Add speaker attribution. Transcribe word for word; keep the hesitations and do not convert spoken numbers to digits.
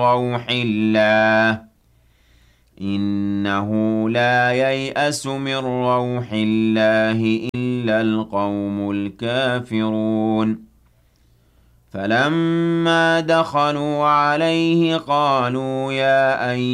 Speaker 1: روح الله إنه لا ييأس من روح الله إلا القوم الكافرون فلما دخلوا عليه قالوا يا أيها